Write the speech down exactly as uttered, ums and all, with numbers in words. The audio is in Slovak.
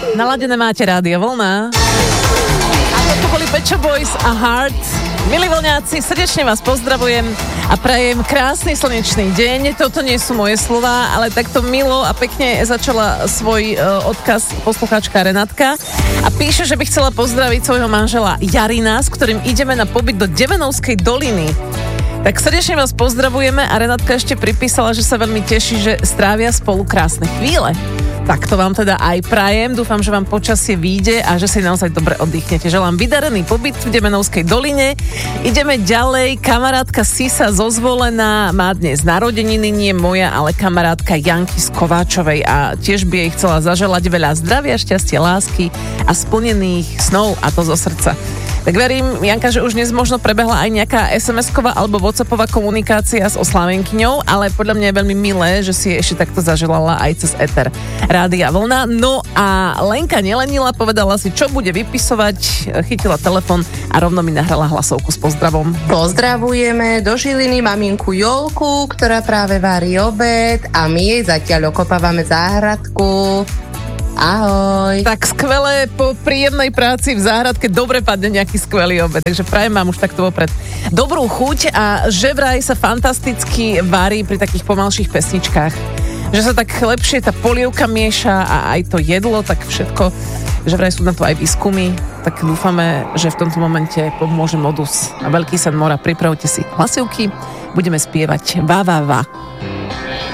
Naladené máte Rádio Vlna. A toto boli Pet Shop Boys a Heart. Milí vlňáci, srdečne vás pozdravujem a prajem krásny slnečný deň. Toto nie sú moje slová, ale takto milo a pekne začala svoj uh, odkaz poslucháčka Renátka a píše, že by chcela pozdraviť svojho manžela Jarina, s ktorým ideme na pobyt do Devenovskej doliny. Tak srdečne vás pozdravujeme a Renátka ešte pripísala, že sa veľmi teší, že strávia spolu krásne chvíle. Tak to vám teda aj prajem, dúfam, že vám počasie vyjde a že si naozaj dobre oddychnete. Želám vydarený pobyt v Demenovskej doline. Ideme ďalej, kamarátka Sisa zo Zvolená má dnes narodeniny, nie moja, ale kamarátka Janky z Kováčovej a tiež by jej chcela zaželať veľa zdravia, šťastia, lásky a splnených snov, a to zo srdca. Tak verím, Janka, že už dnes možno prebehla aj nejaká es em esková alebo whatsappová komunikácia s oslávenkyňou, ale podľa mňa je veľmi milé, že si ešte takto zaželala aj cez éter Rádia Vlna. No a Lenka nelenila, povedala si, čo bude vypisovať, chytila telefon a rovno mi nahrala hlasovku s pozdravom. Pozdravujeme do Žiliny maminku Jolku, ktorá práve varí obed a my jej zatiaľ okopávame záhradku. Ahoj. Tak skvelé, po príjemnej práci v záhradke dobre padne nejaký skvelý obed, takže prajem vám už takto vopred dobrú chuť a že vraj sa fantasticky varí pri takých pomalších pesničkách, že sa tak lepšie tá polievka mieša a aj to jedlo, tak všetko, že vraj sú na to aj výskumy, tak dúfame, že v tomto momente pomôže modus a Veľký sen mora. Pripravte si hlasivky, budeme spievať Va, va, va.